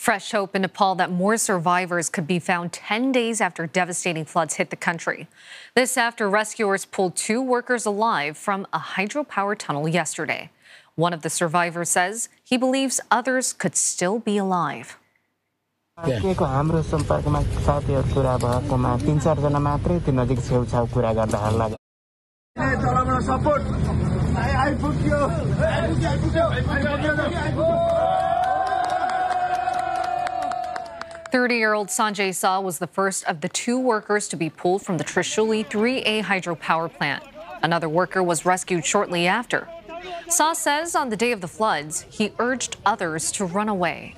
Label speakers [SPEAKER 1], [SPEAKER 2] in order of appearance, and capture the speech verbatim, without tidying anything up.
[SPEAKER 1] Fresh hope in Nepal that more survivors could be found ten days after devastating floods hit the country. This after rescuers pulled two workers alive from a hydropower tunnel yesterday. One of the survivors says he believes others could still be alive.
[SPEAKER 2] को हाम्रो सम्पर्कमा साथीहरु कुरा भएकोमा तीन चार जना मात्रै त्यो नजिक छेउछाउ कुरा गर्दा हल्ला तलबाट सपोर्ट आई आई पुग्यो
[SPEAKER 1] thirty-year-old Sanjay Saw was the first of the two workers to be pulled from the Trishuli three A hydropower plant. Another worker was rescued shortly after. Saw says on the day of the floods, he urged others to run away.